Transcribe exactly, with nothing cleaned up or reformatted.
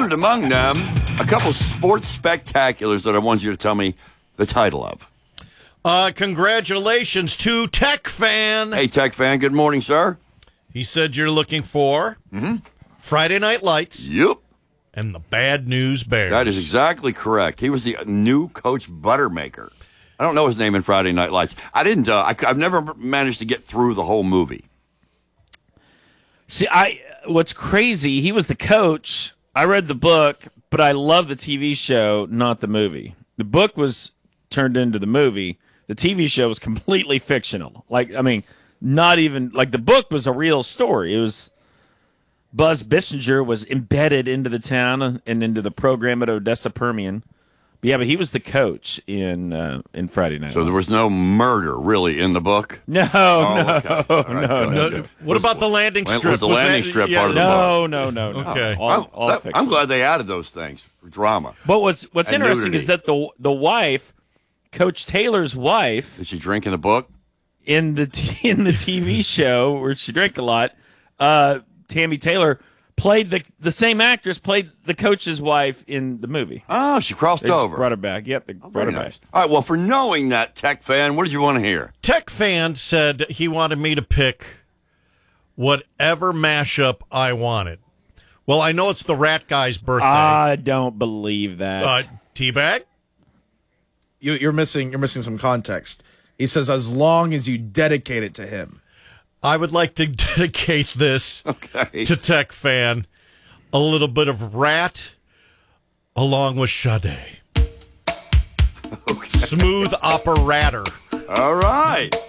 counted among them a couple sports spectaculars that I want you to tell me the title of. Uh, congratulations to Tech Fan. Hey, Tech Fan, good morning, sir. He said you're looking for mm-hmm. Friday Night Lights. Yep. And the Bad News Bears. That is exactly correct. He was the new Coach Buttermaker. I don't know his name in Friday Night Lights. I didn't. Uh, I, I've never managed to get through the whole movie. See, I what's crazy, he was the coach. I read the book, but I love the T V show, not the movie. The book was turned into the movie. The T V show was completely fictional. Like, I mean, not even, like, the book was a real story. It was, Buzz Bissinger was embedded into the town and into the program at Odessa Permian. But yeah, but he was the coach in uh, in Friday Night. So there was no murder really in the book? No, oh, no, okay. right, no, good, no. good. What was, about the landing was, strip? Was the was landing that, strip yeah, part of the no, book? No, no, no. Okay. All, I'm, all that, fiction. I'm glad they added those things for drama. But what's what's And interesting nudity. is that the the wife, Coach Taylor's wife, Did she drink in the book? in the t- in the T V show where she drank a lot, uh, Tammy Taylor played the the same actress played the coach's wife in the movie. Oh, she crossed They just over. brought her back. Yep, they Oh, brought very her nice. back. All right, well, for knowing that, Tech Fan, what did you want to hear? Tech Fan said he wanted me to pick whatever mashup I wanted. Well, I know it's the Rat Guy's birthday. I don't believe that. Uh, Teabag? You, you're missing. You're missing some context. He says, as long as you dedicate it to him. I would like to dedicate this Okay. to Tech Fan. A little bit of Rat along with Sade. Okay. Smooth operator. All right.